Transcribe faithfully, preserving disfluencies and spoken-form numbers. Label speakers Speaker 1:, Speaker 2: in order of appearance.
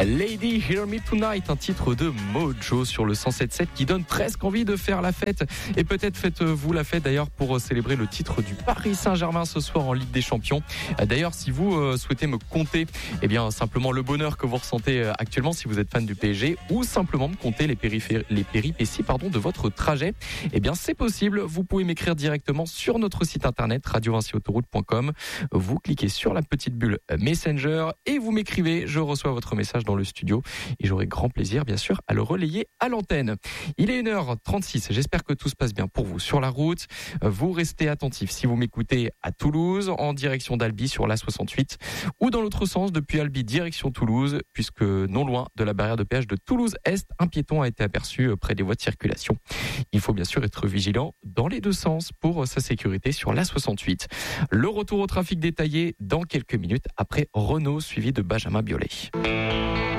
Speaker 1: Lady Hear Me Tonight, un titre de Mojo sur le cent sept sept qui donne presque envie de faire la fête. Et peut-être faites-vous la fête d'ailleurs pour célébrer le titre du Paris Saint-Germain ce soir en Ligue des Champions. D'ailleurs, si vous souhaitez me conter eh bien, simplement le bonheur que vous ressentez actuellement si vous êtes fan du P S G ou simplement me conter les, périphéries, les péripéties pardon, de votre trajet, eh bien c'est possible. Vous pouvez m'écrire directement sur notre site internet radio vinci autoroute point com. Vous cliquez sur la petite bulle Messenger et vous m'écrivez. Je reçois votre message dans le studio et j'aurai grand plaisir bien sûr à le relayer à l'antenne. Il est une heure trente-six, j'espère que tout se passe bien pour vous sur la route. Vous restez attentifs si vous m'écoutez à Toulouse en direction d'Albi sur l'A soixante-huit ou dans l'autre sens depuis Albi direction Toulouse puisque non loin de la barrière de péage de Toulouse-Est, un piéton a été aperçu près des voies de circulation. Il faut bien sûr être vigilant dans les deux sens pour sa sécurité sur l'A soixante-huit. Le retour au trafic détaillé dans quelques minutes après Renault suivi de Benjamin Biolay.